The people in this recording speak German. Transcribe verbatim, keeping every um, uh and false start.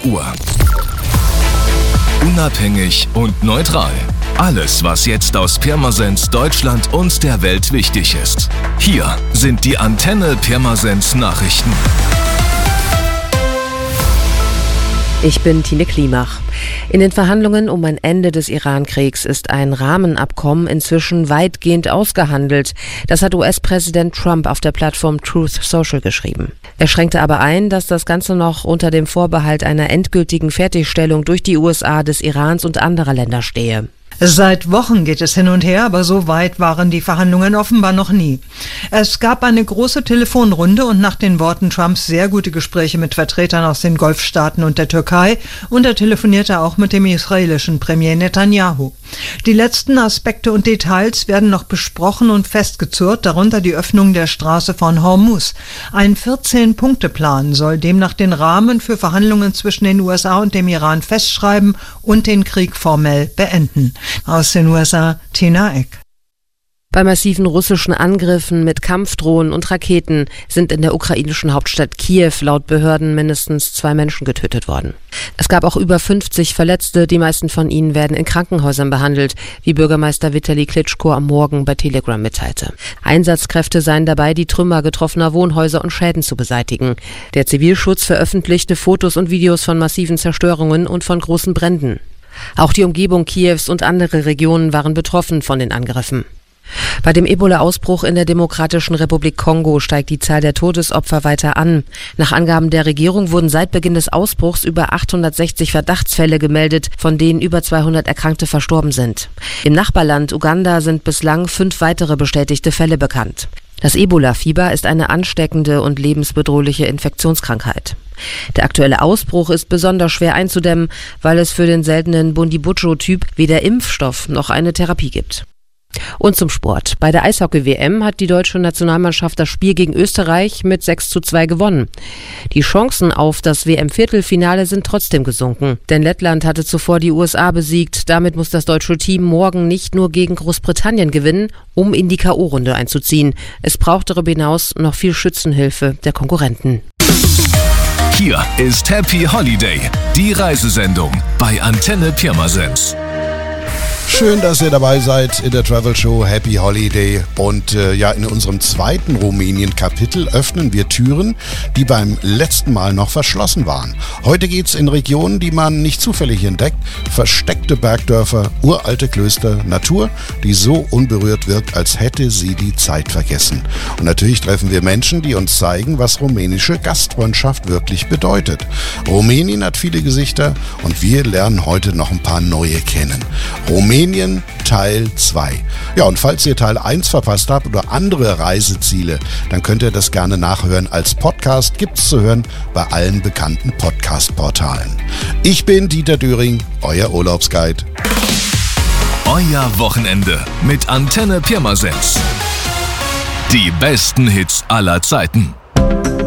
Uhr. Unabhängig und neutral. Alles, was jetzt aus Pirmasens Deutschland und der Welt wichtig ist. Hier sind die Antenne Pirmasens Nachrichten. Ich bin Tine Klimach. In den Verhandlungen um ein Ende des Iran-Kriegs ist ein Rahmenabkommen inzwischen weitgehend ausgehandelt. Das hat U S-Präsident Trump auf der Plattform Truth Social geschrieben. Er schränkte aber ein, dass das Ganze noch unter dem Vorbehalt einer endgültigen Fertigstellung durch die U S A, des Irans und anderer Länder stehe. Seit Wochen geht es hin und her, aber so weit waren die Verhandlungen offenbar noch nie. Es gab eine große Telefonrunde und nach den Worten Trumps sehr gute Gespräche mit Vertretern aus den Golfstaaten und der Türkei, und er telefonierte auch mit dem israelischen Premier Netanyahu. Die letzten Aspekte und Details werden noch besprochen und festgezurrt, darunter die Öffnung der Straße von Hormuz. Ein vierzehn-Punkte-Plan soll demnach den Rahmen für Verhandlungen zwischen den U S A und dem Iran festschreiben und den Krieg formell beenden. Aus den U S A, Tina Eck. Bei massiven russischen Angriffen mit Kampfdrohnen und Raketen sind in der ukrainischen Hauptstadt Kiew laut Behörden mindestens zwei Menschen getötet worden. Es gab auch über fünfzig Verletzte, die meisten von ihnen werden in Krankenhäusern behandelt, wie Bürgermeister Vitali Klitschko am Morgen bei Telegram mitteilte. Einsatzkräfte seien dabei, die Trümmer getroffener Wohnhäuser und Schäden zu beseitigen. Der Zivilschutz veröffentlichte Fotos und Videos von massiven Zerstörungen und von großen Bränden. Auch die Umgebung Kiews und andere Regionen waren betroffen von den Angriffen. Bei dem Ebola-Ausbruch in der Demokratischen Republik Kongo steigt die Zahl der Todesopfer weiter an. Nach Angaben der Regierung wurden seit Beginn des Ausbruchs über achthundertsechzig Verdachtsfälle gemeldet, von denen über zweihundert Erkrankte verstorben sind. Im Nachbarland Uganda sind bislang fünf weitere bestätigte Fälle bekannt. Das Ebola-Fieber ist eine ansteckende und lebensbedrohliche Infektionskrankheit. Der aktuelle Ausbruch ist besonders schwer einzudämmen, weil es für den seltenen Bundibugyo-Typ weder Impfstoff noch eine Therapie gibt. Und zum Sport. Bei der Eishockey-W M hat die deutsche Nationalmannschaft das Spiel gegen Österreich mit sechs zu zwei gewonnen. Die Chancen auf das W M-Viertelfinale sind trotzdem gesunken, denn Lettland hatte zuvor die U S A besiegt. Damit muss das deutsche Team morgen nicht nur gegen Großbritannien gewinnen, um in die K O-Runde einzuziehen. Es braucht darüber hinaus noch viel Schützenhilfe der Konkurrenten. Hier ist Happy Holiday, die Reisesendung bei Antenne Pirmasens. Schön, dass ihr dabei seid in der Travel Show Happy Holiday. Und äh, ja, in unserem zweiten Rumänien-Kapitel öffnen wir Türen, die beim letzten Mal noch verschlossen waren. Heute geht's in Regionen, die man nicht zufällig entdeckt. Versteckte Bergdörfer, uralte Klöster, Natur, die so unberührt wirkt, als hätte sie die Zeit vergessen. Und natürlich treffen wir Menschen, die uns zeigen, was rumänische Gastfreundschaft wirklich bedeutet. Rumänien hat viele Gesichter und wir lernen heute noch ein paar neue kennen. Rumänien Teil zwei. Ja, und falls ihr Teil eins verpasst habt oder andere Reiseziele, dann könnt ihr das gerne nachhören als Podcast. Gibt's zu hören bei allen bekannten Podcast-Portalen. Ich bin Dieter Döring, euer Urlaubsguide. Euer Wochenende mit Antenne Pirmasens. Die besten Hits aller Zeiten.